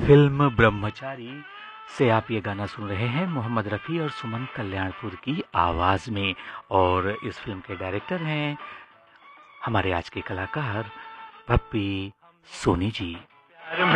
Film ब्रह्मचारी से आप ये गाना सुन रहे हैं मोहम्मद रफ़ी और सुमन कल्याणपुर की आवाज़ में। और इस फिल्म के डायरेक्टर हैं हमारे आज के कलाकार पप्पी सोनी जी।